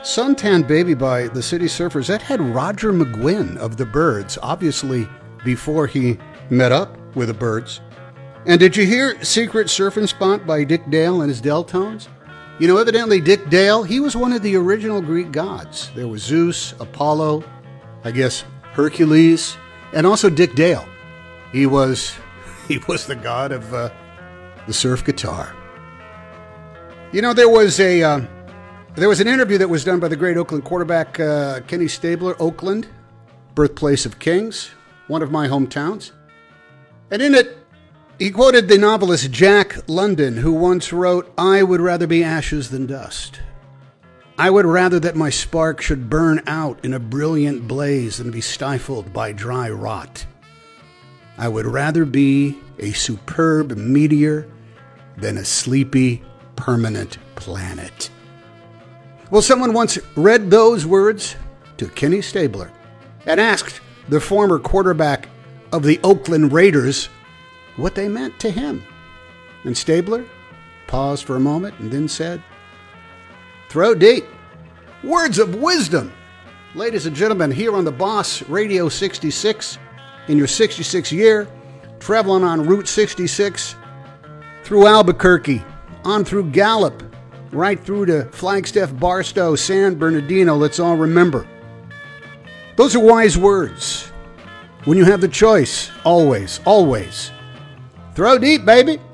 Suntan Baby by the City Surfers, that had Roger McGuinn of the Byrds, obviously before he met up with the Byrds. And did you hear Secret Surfing Spot by Dick Dale and his Deltones? You know, evidently Dick Dale, he was one of the original Greek gods. There was Zeus, Apollo, I guess Hercules, and also Dick Dale. He was the god of the surf guitar. You know, there was an interview that was done by the great Oakland quarterback Kenny Stabler, Oakland, birthplace of kings, one of my hometowns. And in it, he quoted the novelist Jack London, who once wrote, "I would rather be ashes than dust. I would rather that my spark should burn out in a brilliant blaze than be stifled by dry rot. I would rather be a superb meteor than a sleepy, permanent planet." Well, someone once read those words to Kenny Stabler and asked the former quarterback of the Oakland Raiders what they meant to him. And Stabler paused for a moment and then said, "Throw deep. Words of wisdom." Ladies and gentlemen, here on the Boss Radio 66, in your 66th year, traveling on Route 66 through Albuquerque, on through Gallup, right through to Flagstaff, Barstow, San Bernardino. Let's all remember, those are wise words. When you have the choice, always, always, throw deep, baby.